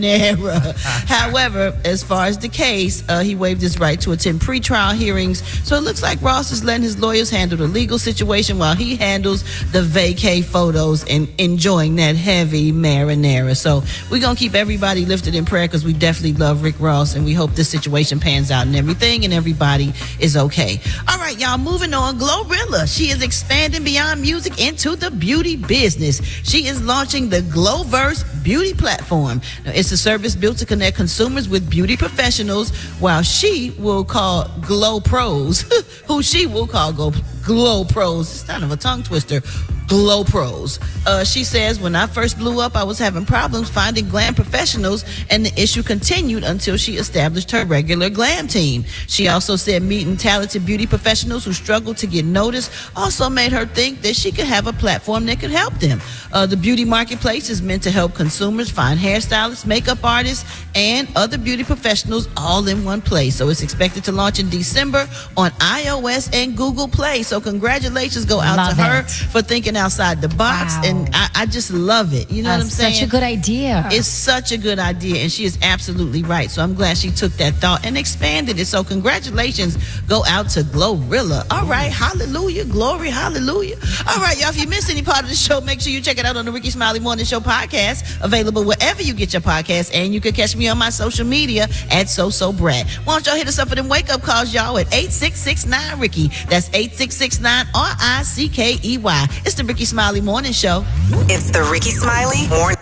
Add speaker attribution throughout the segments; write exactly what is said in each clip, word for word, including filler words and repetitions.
Speaker 1: However, as far as the case, uh, he waived his right to attend pretrial hearings. So it looks like Ross is letting his lawyers handle the legal situation while he handles the vacay photos and enjoying that heavy marinara. So we're going to keep everybody lifted in prayer because we definitely love Rick Ross and we hope this situation pans out and everything and everybody is okay. All right, y'all, moving on. Glorilla, she is expanding beyond music into the beauty business. She is launching the Glowverse beauty platform. Now, it's a service built to connect consumers with beauty professionals, while she will call Glow Pros, who she will call Glow, Glow Pros. It's kind of a tongue twister. Glow Pros. Uh, she says, when I first blew up, I was having problems finding glam professionals, and the issue continued until she established her regular glam team. She also said meeting talented beauty professionals who struggled to get noticed also made her think that she could have a platform that could help them. Uh, the beauty marketplace is meant to help consumers find hairstylists, makeup artists, and other beauty professionals all in one place. So it's expected to launch in December on iOS and Google Play. So congratulations go out
Speaker 2: Love
Speaker 1: to her
Speaker 2: it.
Speaker 1: for thinking outside the box.
Speaker 2: Wow.
Speaker 1: And I, I just love it. You know
Speaker 2: That's
Speaker 1: what I'm saying?
Speaker 2: such a good idea.
Speaker 1: It's such a good idea, and she is absolutely right. So I'm glad she took that thought and expanded it. So congratulations go out to Glorilla. All right, hallelujah, glory, hallelujah. All right, y'all, if you missed any part of the show, make sure you check it out on the Ricky Smiley Morning Show podcast, available wherever you get your podcasts, and you can catch me on my social media at So So Brad. Why don't y'all hit us up for them wake-up calls, y'all, at eight six six nine Ricky. That's eight six six nine R I C K E Y. It's the Ricky Smiley Morning Show.
Speaker 3: It's the Ricky Smiley Morning.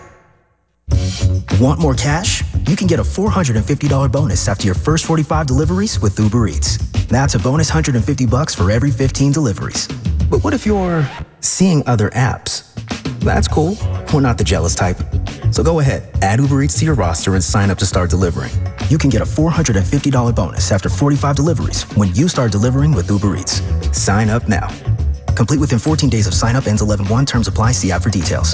Speaker 4: Want more cash? You can get a four hundred fifty dollars bonus after your first forty-five deliveries with Uber Eats. That's a bonus one hundred fifty bucks for every fifteen deliveries. But what if you're seeing other apps? That's cool. We're not the jealous type. So go ahead, add Uber Eats to your roster and sign up to start delivering. You can get a four hundred fifty dollars bonus after forty-five deliveries when you start delivering with Uber Eats. Sign up now. Complete within fourteen days of sign up, ends eleven one. Terms apply. See app for details.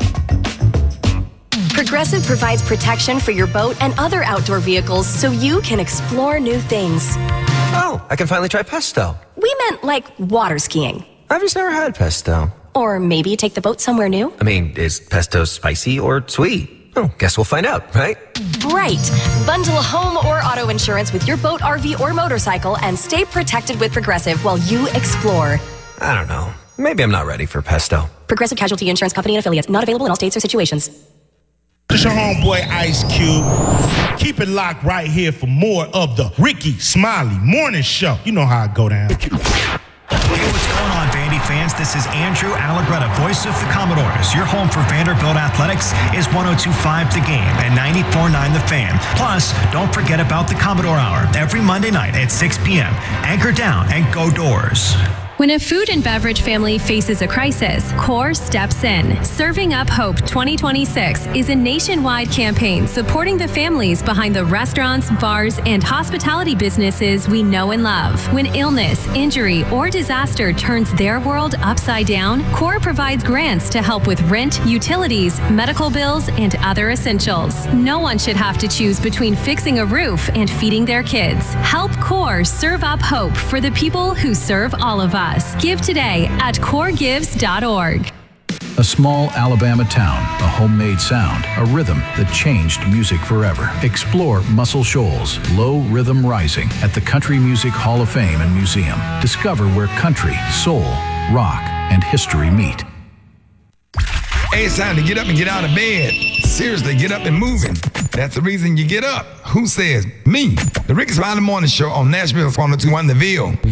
Speaker 5: Progressive provides protection for your boat and other outdoor vehicles so you can explore new things.
Speaker 6: Oh, I can finally try pesto.
Speaker 5: We meant like water skiing.
Speaker 6: I've just never had pesto.
Speaker 5: Or maybe take the boat somewhere new.
Speaker 6: I mean, is pesto spicy or sweet? Oh, guess we'll find out, right?
Speaker 5: Right. Bundle home or auto insurance with your boat, R V, or motorcycle and stay protected with Progressive while you explore.
Speaker 6: I don't know. Maybe I'm not ready for pesto.
Speaker 5: Progressive Casualty Insurance Company and Affiliates. Not available in all states or situations.
Speaker 7: It's your homeboy Ice Cube. Keep it locked right here for more of the Ricky Smiley Morning Show. You know how I go down.
Speaker 8: Hey, what's going on, Vandy fans? This is Andrew Allegretta, voice of the Commodores. Your home for Vanderbilt Athletics is one oh two point five The Game and ninety-four point nine The Fan. Plus, don't forget about the Commodore Hour every Monday night at six p.m. Anchor down and go Doors.
Speaker 9: When a food and beverage family faces a crisis, CORE steps in. Serving Up Hope twenty twenty-six is a nationwide campaign supporting the families behind the restaurants, bars, and hospitality businesses we know and love. When illness, injury, or disaster turns their world upside down, CORE provides grants to help with rent, utilities, medical bills, and other essentials. No one should have to choose between fixing a roof and feeding their kids. Help CORE serve up hope for the people who serve all of us. Give today at core gives dot org.
Speaker 10: A small Alabama town, a homemade sound, a rhythm that changed music forever. Explore Muscle Shoals, Low Rhythm Rising at the Country Music Hall of Fame and Museum. Discover where country, soul, rock, and history meet.
Speaker 11: Hey, it's time to get up and get out of bed. Seriously, get up and moving. That's the reason you get up. Who says? Me. The Ricky Smiley Morning Show on Nashville's one oh two point one The Ville.